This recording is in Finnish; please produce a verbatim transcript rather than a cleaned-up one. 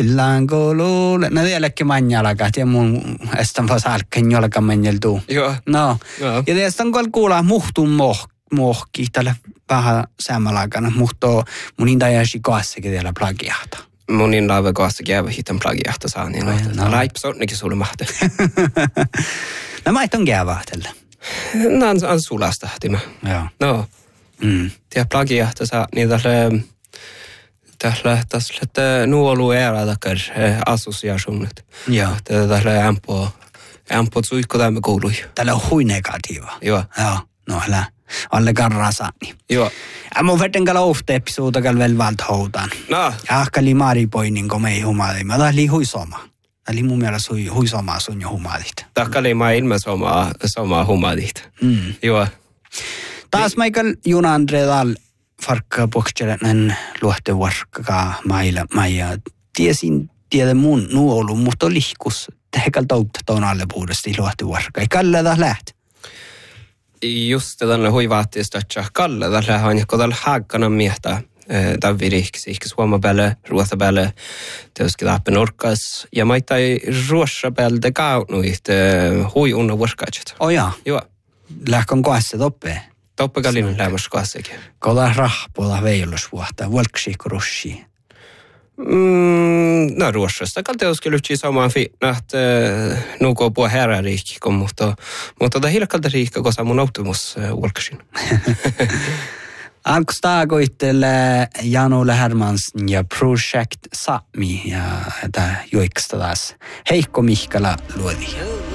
Tullaan koululle. No tiedäkin manjalakat ja mun estän vaan salkken jolka manjeltuu. Joo. No. Joo. Ja tietysti on kuulla muhtun moh, mohki tällä vähän sammalakana. Muhtoo mun indajasi kaassakin vielä plagiahta. Mun inlaiva kaassa käyvä hitan plagiahta saa, niin Ai, no. Raips onnekin sulle mahti. No mä on käyvähtellä. No on, on sulasta htimä. Joo. No. Mm. Tiedä plagiahta saa, niin tällä tällä tällä nuolu era takar associationet. Joo. Tällä ämpö ämpö suikko tämä koului. Tällä on hui negatiiva. Joo. Joo. No älä. Alle karrasani. Joo. Ja mun verten kalla ofte episoda kalla väl valt houtaan. No. Ja kali mari poinin kun me ei humaadi. Mä tää li huisoma. Tää li mun mielestä hui, huisoma sun jo humaadit. Takkali mä ilman somaa somaa humaadit. Mm. Joo. Taas Michael Juna Andre dal farkka boksjelen luotte varkkaa mailla maija. Tiesin tiedä mun nuolu mutta lihkus. Tehkal toutta ton alle puudesti luotte varkka. Ei kalla taas läht. Just tällä huivaattiista, että Kalle tällä on joku tällä haakkana miehtää. Tämä viriksi, ehkä suoma päälle, ruota päälle, tietysti läppen orkas. Ja mä ei ruossa päälle te kaunut, hui unna vuoskatset. Oh jaa. Joo. Lähkön kohdassa toppee. Toppekallinen lämmässä kohdassakin. Koda rahpoda veilusvuotta, vuolksiikko russi. Mm, no ruossasta kalta olisi kyllä samaan fiinna, että nuko puhua herra riikki, mutta mutta tämä hilkalta riikka, koska mun automus vuolksin. Alkus taakoittele Janolle Hermans ja Project Sami ja tämä joiksta taas Heikko Mihkala luodi.